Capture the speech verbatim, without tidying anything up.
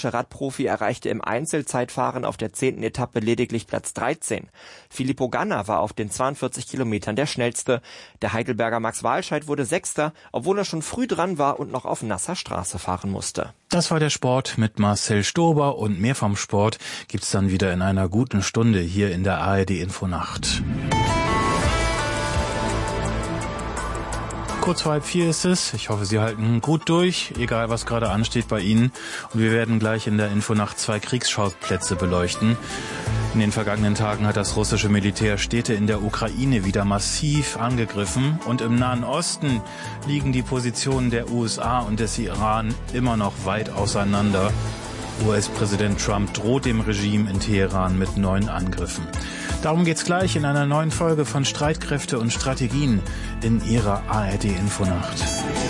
italienische Radprofi erreichte im Einzelzeitfahren auf der zehnten Etappe lediglich Platz dreizehn. Filippo Ganna war auf den zweiundvierzig Kilometern der schnellste. Der Heidelberger Max Walscheid wurde Sechster, obwohl er schon früh dran war und noch auf nasser Straße fahren musste. Das war der Sport mit Marcel Stober, und mehr vom Sport gibt's dann wieder in einer guten Stunde hier in der A R D Infonacht. Kurz vor halb vier ist es. Ich hoffe, Sie halten gut durch, egal was gerade ansteht bei Ihnen. Und wir werden gleich in der Infonacht zwei Kriegsschauplätze beleuchten. In den vergangenen Tagen hat das russische Militär Städte in der Ukraine wieder massiv angegriffen. Und im Nahen Osten liegen die Positionen der U S A und des Iran immer noch weit auseinander. U S-Präsident Trump droht dem Regime in Teheran mit neuen Angriffen. Darum geht's gleich in einer neuen Folge von Streitkräfte und Strategien in Ihrer A R D Infonacht.